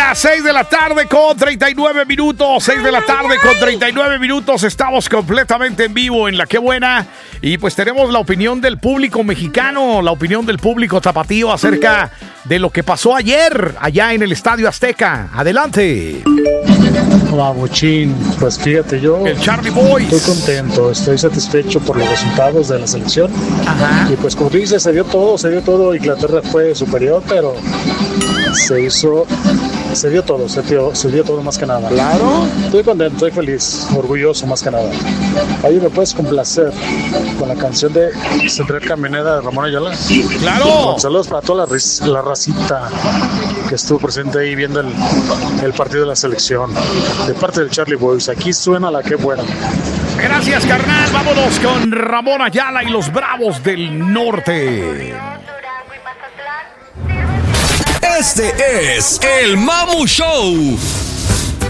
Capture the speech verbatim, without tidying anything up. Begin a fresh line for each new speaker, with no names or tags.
las seis de la tarde con treinta y nueve minutos. seis de la tarde con treinta y nueve minutos. Estamos completamente en vivo en La Qué Buena. Y pues tenemos la opinión del público mexicano, la opinión del público tapatío acerca de lo que pasó ayer allá en el Estadio Azteca. Adelante.
Babuchín, pues fíjate, yo
El Charlie Boys.
estoy contento, estoy satisfecho por los resultados de la selección.
Ajá.
Y pues como tú dices, se dio todo, se dio todo. Inglaterra fue superior, pero se hizo, se dio todo, se dio, se dio todo más que nada.
Claro.
Estoy contento, estoy feliz, orgulloso más que nada. Ahí me puedes complacer con la canción de Central Camionera de Ramón Ayala.
Claro.
Saludos para toda la, ris- la racita que estuvo presente ahí viendo el, el partido de la selección. De parte del Charlie Boys, aquí suena La Qué Buena.
Gracias, carnal. Vámonos con Ramón Ayala y los Bravos del Norte.
Este es el Mamu Show.